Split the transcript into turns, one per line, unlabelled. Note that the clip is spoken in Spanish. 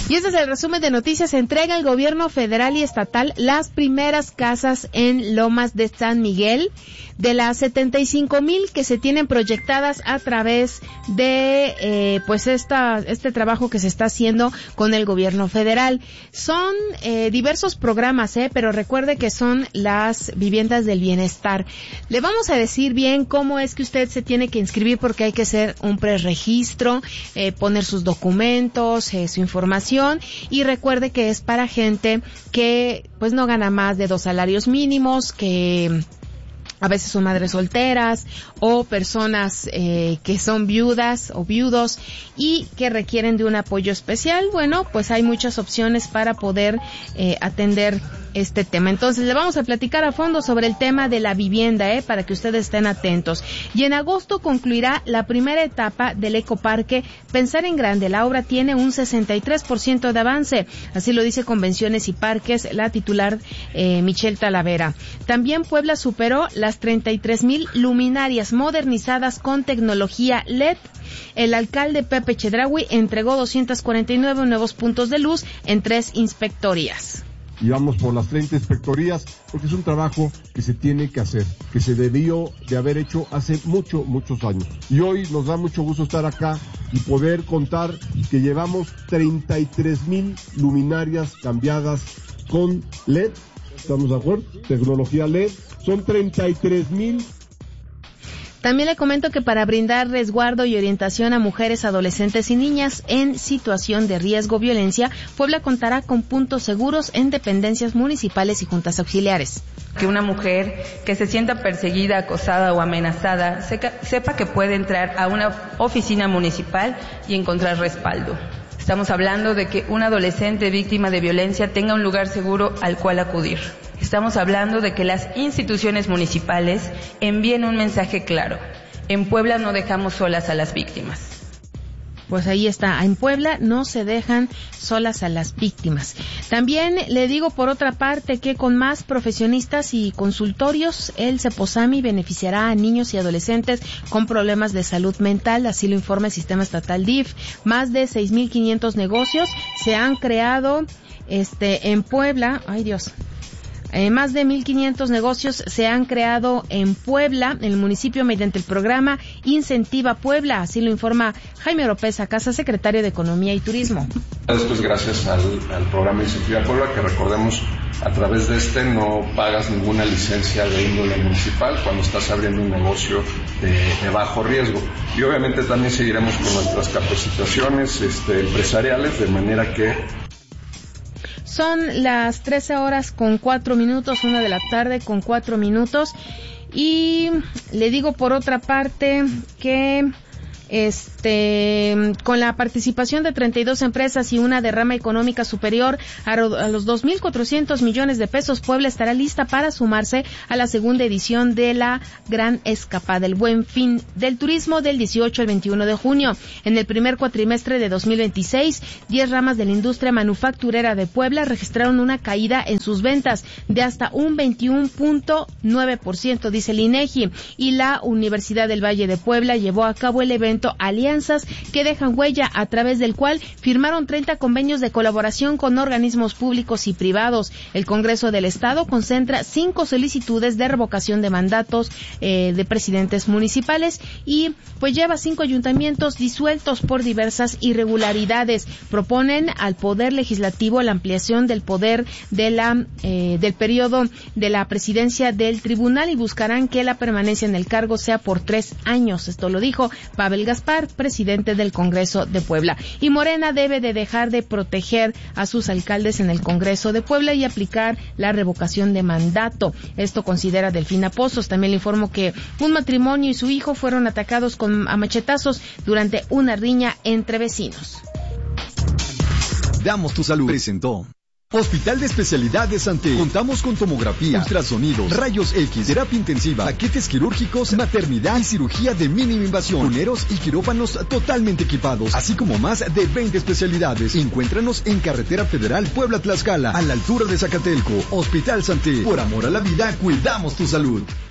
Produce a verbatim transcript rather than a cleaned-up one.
Y este es el resumen de noticias. Entrega el gobierno federal y estatal las primeras casas en Lomas de San Miguel, de las setenta y cinco mil que se tienen proyectadas a través de eh, pues esta este trabajo que se está haciendo con el gobierno federal. Son eh, diversos programas, eh, pero recuerde que son las viviendas del bienestar. Le vamos a decir bien cómo es que usted se tiene que inscribir, porque hay que hacer un preregistro, eh, poner sus documentos, eh, su información, y recuerde que es para gente que pues no gana más de dos salarios mínimos, que a veces son madres solteras o personas eh, que son viudas o viudos y que requieren de un apoyo especial. Bueno, pues hay muchas opciones para poder eh, atender este tema. Entonces, le vamos a platicar a fondo sobre el tema de la vivienda, eh, para que ustedes estén atentos. Y en agosto concluirá la primera etapa del ecoparque Pensar en Grande. La obra tiene un sesenta y tres por ciento de avance, así lo dice Convenciones y Parques, la titular eh, Michelle Talavera. También Puebla superó las treinta y tres mil luminarias modernizadas con tecnología L E D. El alcalde Pepe Chedraui entregó doscientos cuarenta y nueve nuevos puntos de luz en tres inspectorías.
Y vamos por las treinta inspectorías, porque es un trabajo que se tiene que hacer, que se debió de haber hecho hace mucho, muchos años. Y hoy nos da mucho gusto estar acá y poder contar que llevamos treinta y tres mil luminarias cambiadas con L E D. ¿Estamos de acuerdo? Tecnología L E D. Son treinta y tres mil.
También le comento que para brindar resguardo y orientación a mujeres, adolescentes y niñas en situación de riesgo o violencia, Puebla contará con puntos seguros en dependencias municipales y juntas auxiliares.
Que una mujer que se sienta perseguida, acosada o amenazada sepa que puede entrar a una oficina municipal y encontrar respaldo. Estamos hablando de que un adolescente víctima de violencia tenga un lugar seguro al cual acudir. Estamos hablando de que las instituciones municipales envíen un mensaje claro. En Puebla no dejamos solas a las víctimas.
Pues ahí está, en Puebla no se dejan solas a las víctimas. También le digo por otra parte que con más profesionistas y consultorios, el CEPOSAMI beneficiará a niños y adolescentes con problemas de salud mental, así lo informa el Sistema Estatal D I F. Más de seis mil quinientos negocios se han creado este en Puebla. Ay, Dios. Eh, más de mil quinientos negocios se han creado en Puebla, en el municipio, mediante el programa Incentiva Puebla, así lo informa Jaime Oropesa Casa, secretario de Economía y Turismo.
Esto es gracias al, al programa Incentiva Puebla, que recordemos, a través de este no pagas ninguna licencia de índole municipal cuando estás abriendo un negocio de, de bajo riesgo. Y obviamente también seguiremos con nuestras capacitaciones este, empresariales, de manera que...
Son las trece horas con cuatro minutos, una de la tarde con cuatro minutos. Y le digo por otra parte que este con la participación de treinta y dos empresas y una derrama económica superior a, a los dos mil cuatrocientos millones de pesos, Puebla estará lista para sumarse a la segunda edición de la Gran Escapada, el Buen Fin del Turismo, del dieciocho al veintiuno de junio. En el primer cuatrimestre de dos mil veintiséis, diez ramas de la industria manufacturera de Puebla registraron una caída en sus ventas de hasta un veintiuno punto nueve por ciento, dice el INEGI, y la Universidad del Valle de Puebla llevó a cabo el evento Alianzas que dejan huella, a través del cual firmaron treinta convenios de colaboración con organismos públicos y privados. El Congreso del Estado concentra cinco solicitudes de revocación de mandatos eh, de presidentes municipales y pues lleva cinco ayuntamientos disueltos por diversas irregularidades. Proponen al Poder Legislativo la ampliación del poder de la eh, del periodo de la presidencia del tribunal y buscarán que la permanencia en el cargo sea por tres años. Esto lo dijo Pavel Gaspar, presidente del Congreso de Puebla. Y Morena debe de dejar de proteger a sus alcaldes en el Congreso de Puebla y aplicar la revocación de mandato. Esto considera Delfina Pozos. También le informo que un matrimonio y su hijo fueron atacados con a machetazos durante una riña entre vecinos.
Damos tu salud. Presentó Hospital de Especialidades Santé. Contamos con tomografía, ultrasonidos, rayos X, terapia intensiva, paquetes quirúrgicos, maternidad y cirugía de mínima invasión, cuneros y quirófanos totalmente equipados, así como más de veinte especialidades. Encuéntranos en Carretera Federal Puebla-Tlaxcala, a la altura de Zacatelco. Hospital Santé. Por amor a la vida, cuidamos tu salud.